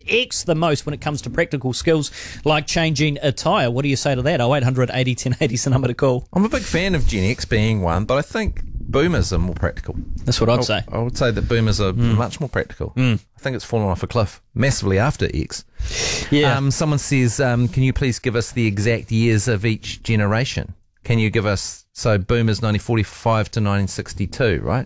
X the most when it comes to practical skills like changing a tyre. What do you say to that? 0800 80 1080 is the number to call. I'm a big fan of Gen X being one, but I think boomers are more practical. That's what I'd say. I would say that boomers are much more practical. I think it's fallen off a cliff massively after X. Yeah. Someone says, can you please give us the exact years of each generation? Can you give us, so boomers 1945 to 1962, right?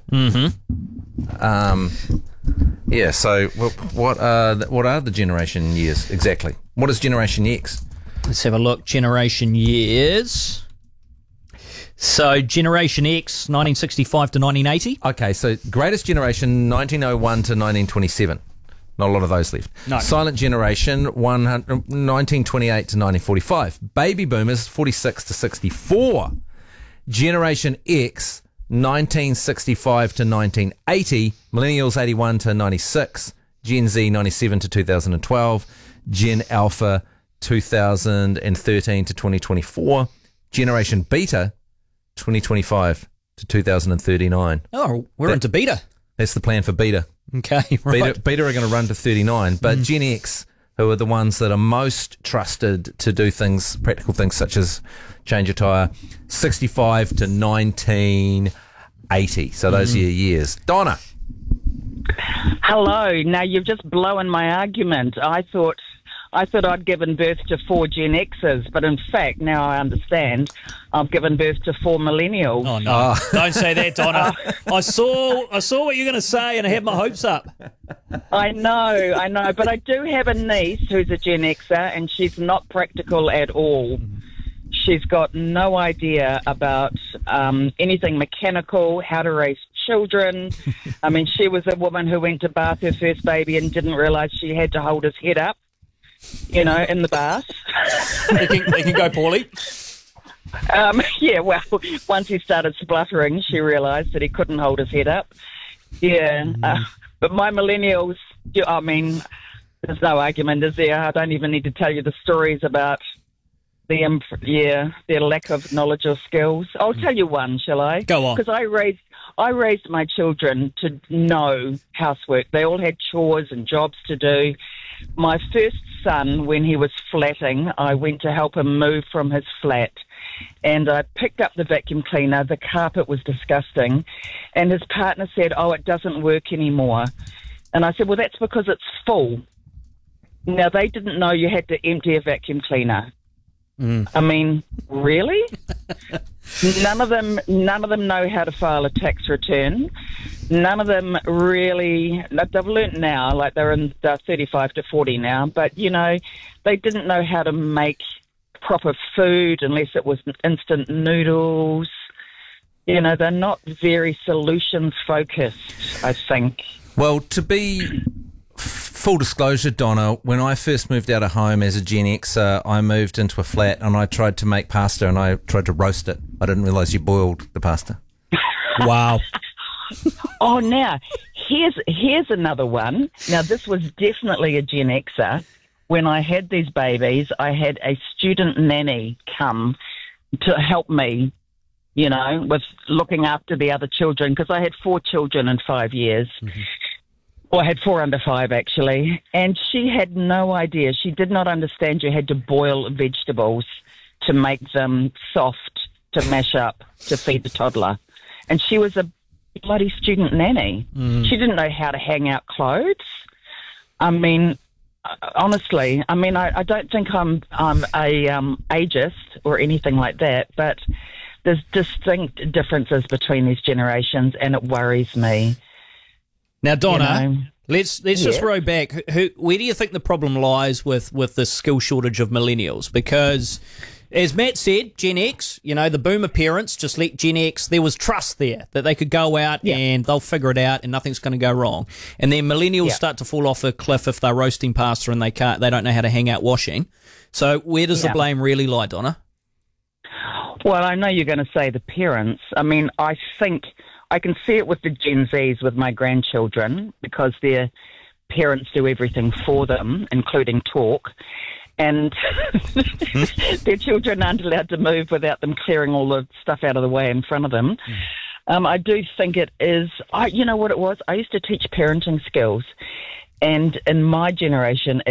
Yeah, so what are the generation years exactly? What is Generation X? Let's have a look. Generation years. So Generation X, 1965 to 1980. Okay, so greatest generation, 1901 to 1927. Not a lot of those left. No. Silent generation, 1928 to 1945. Baby boomers, 46 to 64. Generation X, 1965 to 1980. Millennials, 81 to 96. Gen Z, 97 to 2012. Gen Alpha, 2013 to 2024. Generation Beta, 2025 to 2039. Oh, we're into beta. That's the plan for Beta. Okay, right. Beta are going to run to 39, but Gen X, who are the ones that are most trusted to do things, practical things such as change a tyre, 65 to 1980. So those are your years. Donna. Hello. Now you've just blown my argument. I thought I'd given birth to 4 Gen X's, but in fact, now I understand I've given birth to 4 millennials. Oh, no. Don't say that, Donna. I saw what you're going to say and I had my hopes up. I know, but I do have a niece who's a Gen Xer, and she's not practical at all. She's got no idea about anything mechanical, how to raise children. I mean, she was a woman who went to bath her first baby and didn't realise she had to hold his head up, in the bath. They can go poorly. Yeah, well, once he started spluttering, she realised that he couldn't hold his head up. Yeah, but my millennials, I mean, there's no argument, is there? I don't even need to tell you the stories about their lack of knowledge or skills. I'll tell you one, shall I? Go on. Because I raised my children to know housework. They all had chores and jobs to do. My first son, when he was flatting, I went to help him move from his flat, and I picked up the vacuum cleaner. The carpet was disgusting, and his partner said, "Oh, it doesn't work anymore." And I said, "Well, that's because it's full." Now, they didn't know you had to empty a vacuum cleaner. I mean, really? None of them know how to file a tax return. None of them really, they've learnt now, like they're 35 to 40 now, but, they didn't know how to make proper food unless it was instant noodles. They're not very solutions focused, I think. Well, to be full disclosure, Donna, when I first moved out of home as a Gen Xer, I moved into a flat and I tried to make pasta and I tried to roast it. I didn't realise you boiled the pasta. Wow. Oh, now, here's another one. Now, this was definitely a Gen Xer. When I had these babies, I had a student nanny come to help me, with looking after the other children, because I had 4 children in 5 years. Well, I had 4 under 5, actually. And she had no idea. She did not understand you had to boil vegetables to make them soft, to mash up, to feed the toddler. And she was a bloody student nanny. She didn't know how to hang out clothes. I mean, honestly, I don't think I'm a ageist or anything like that, but there's distinct differences between these generations, and it worries me. Now, Donna, let's just row back. Where do you think the problem lies with the skill shortage of millennials? Because, as Matt said, Gen X, the boomer parents just let Gen X, there was trust there that they could go out and they'll figure it out and nothing's going to go wrong. And then millennials start to fall off a cliff if they're roasting pasta and they don't know how to hang out washing. So where does the blame really lie, Donna? Well, I know you're going to say the parents. I mean, I think I can see it with the Gen Zs with my grandchildren, because their parents do everything for them, including talk. And their children aren't allowed to move without them clearing all the stuff out of the way in front of them. I do think it is, you know what it was? I used to teach parenting skills. And in my generation,